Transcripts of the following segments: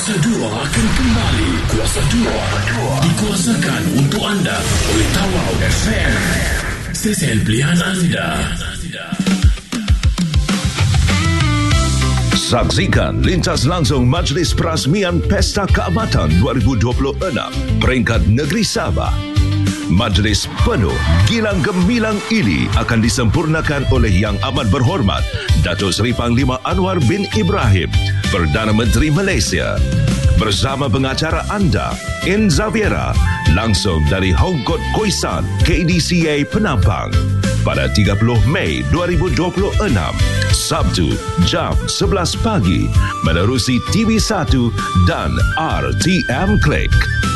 Kuasa 2 akan kembali. Kuasa 2 dikuasakan untuk anda oleh Tawau FM, stesen pilihan anda. Saksikan lintas langsung Majlis Perasmian Pesta Keamatan 2026 peringkat negeri Sabah. Majlis penuh gilang gemilang ini akan disempurnakan oleh Yang Amat Berhormat Datuk Seri Panglima Anwar bin Ibrahim, Perdana Menteri Malaysia, bersama pengacara anda, In Zaviera, langsung dari Hongkot Khoisan, KDCA Penampang, pada 30 Mei 2026, Sabtu, jam 11 pagi, menerusi TV1 dan RTM Klik.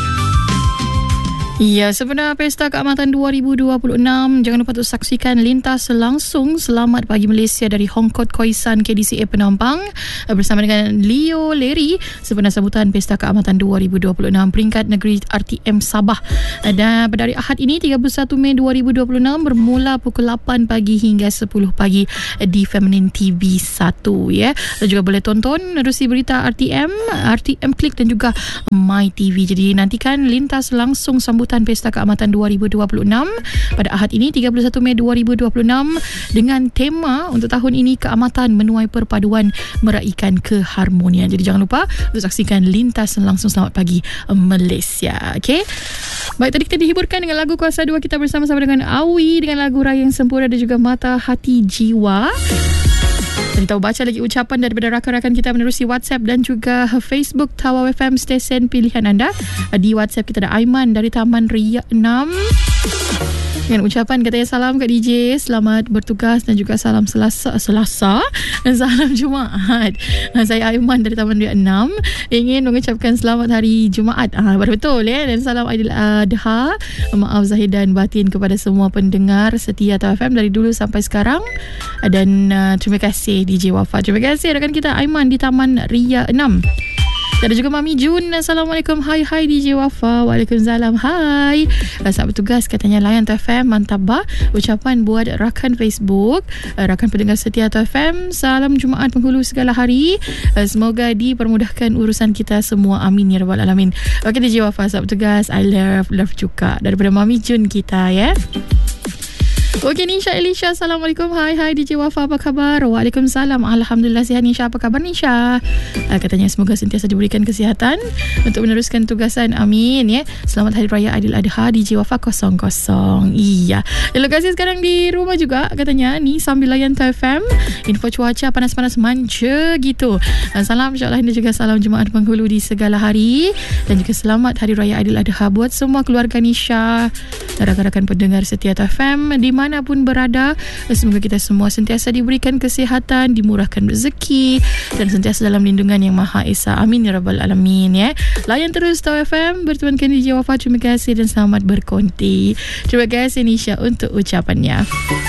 Ya, sebenar Pesta Keamatan 2026, jangan lupa untuk saksikan lintas langsung Selamat Pagi Malaysia dari Hongkot Khoisan KDCA Penampang bersama dengan Leo Leri sebenar sambutan Pesta Keamatan 2026 peringkat negeri RTM Sabah. Dan pada hari Ahad ini 31 Mei 2026 bermula pukul 8 pagi hingga 10 pagi di Feminine TV 1 ya. Dan juga boleh tonton menerusi berita RTM Klik dan juga My TV. Jadi nantikan lintas langsung sambutan Pesta Keamatan 2026 pada Ahad ini 31 Mei 2026 dengan tema untuk tahun ini Keamatan Menuai Perpaduan Meraikan Keharmonian. Jadi jangan lupa untuk saksikan lintas langsung Selamat Pagi Malaysia. Okey. Baik, tadi kita dihiburkan dengan lagu Kuasa 2, kita bersama-sama dengan Awi dengan lagu Raya Yang Sempurna dan juga Mata Hati Jiwa. Dan kita baca lagi ucapan daripada rakan-rakan kita menerusi WhatsApp dan juga Facebook Tawau FM stesen pilihan anda. Di WhatsApp kita ada Aiman dari Taman Ria 6 dengan ucapan katanya salam Kak DJ, selamat bertugas dan juga salam Selasa dan salam Jumaat. Saya Aiman dari Taman Ria 6 ingin mengucapkan selamat hari Jumaat. Betul ya, dan salam Aidil Adha, maaf zahir dan batin kepada semua pendengar setia Tawau FM dari dulu sampai sekarang. Dan terima kasih DJ Wafa. Terima kasih rakan kita Aiman di Taman Ria 6. Dan ada juga Mami Jun. Assalamualaikum. Hai DJ Wafa. Waalaikumsalam. Hai. Sahabat bertugas katanya layan Tawau FM. Mantap bah. Ucapan buat rakan Facebook, rakan pendengar setia Tawau FM. Salam Jumaat penghulu segala hari. Semoga dipermudahkan urusan kita semua. Amin ya rabbal alamin. Okey DJ Wafa, sahabat bertugas, I love juga daripada Mami Jun kita ya. Okey, Nisha Elisha. Assalamualaikum. Hai DJ Wafa, apa khabar? Waalaikumsalam. Alhamdulillah sihat. Nisha, apa khabar Nisha? Katanya semoga sentiasa diberikan kesihatan untuk meneruskan tugasan. Amin ya. Selamat Hari Raya Aidil Adha DJ Wafa 00. Iya. Lokasi sekarang di rumah juga katanya ni sambil layan Tawau FM. Info cuaca panas-panas manja gitu. Salam insya-Allah dan juga salam Jumaat penghulu di segala hari dan juga selamat Hari Raya Aidil Adha buat semua keluarga Nisha, rakan-rakan pendengar setia Tawau FM dimanapun berada. Semoga kita semua sentiasa diberikan kesihatan, dimurahkan rezeki dan sentiasa dalam lindungan Yang Maha Esa. Amin ya rabbal alamin ya. Layan terus Tawau FM bertemankan DJ Wafa. Terima kasih dan selamat berkonti. Terima kasih Nisha untuk ucapannya.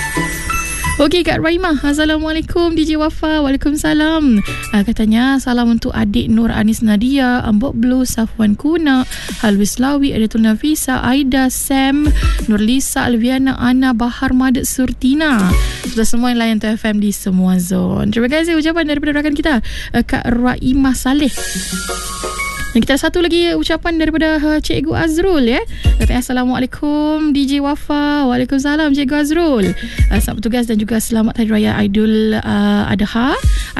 Okey, Kak Raimah. Assalamualaikum DJ Wafa. Waalaikumsalam. Katanya salam untuk adik Nur Anis Nadia, Ambok Blue, Safwan Kuna, Halwis Lawi, Adatul Nafisa, Aida, Sam, Nurlisa, Alviana, Ana, Bahar, Madet, Surtina. Sudah semua yang layan Tawau FM di semua zon. Terima kasih ucapan daripada rakan kita Kak Raimah Saleh. Dan kita satu lagi ucapan daripada Cikgu Azrul ya. Katanya Assalamualaikum DJ Wafa. Waalaikumsalam Cikgu Azrul. Selamat bertugas dan juga selamat Hari Raya Aidil Adha.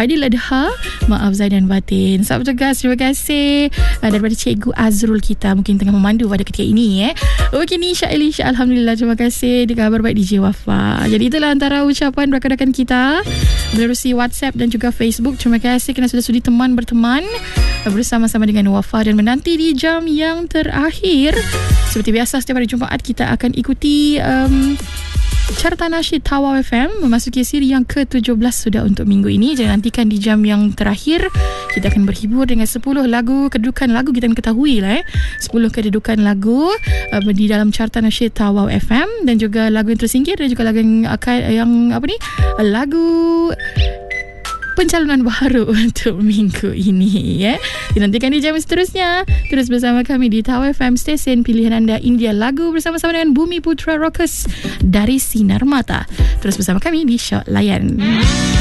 Maaf zahir dan batin. Selamat bertugas. Terima kasih daripada Cikgu Azrul kita. Mungkin tengah memandu pada ketika ini ya. Okey, Nisha Elisha. Alhamdulillah. Terima kasih. Di kabar baik DJ Wafa. Jadi itulah antara ucapan rakan-rakan kita menerusi WhatsApp dan juga Facebook. Terima kasih kerana sudah sudi berteman bersama-sama dengan Wafa dan menanti di jam yang terakhir. Seperti biasa setiap hari Jumaat kita akan ikuti Carta Nasyid Tawau FM memasuki siri yang ke-17 sudah untuk minggu ini. Jadi nantikan di jam yang terakhir kita akan berhibur dengan 10 lagu kedudukan lagu kita akan ketahui lah 10 kedudukan lagu di dalam Carta Nasyid Tawau FM dan juga lagu yang tersingkir dan juga lagu yang lagu pencalonan baru untuk minggu ini ya. Dinantikan di jam seterusnya. Terus bersama kami di Tawau FM stesen pilihan anda India lagu bersama-sama dengan Bumi Putra Rockers dari Sinar Mata. Terus bersama kami di Shot Layan.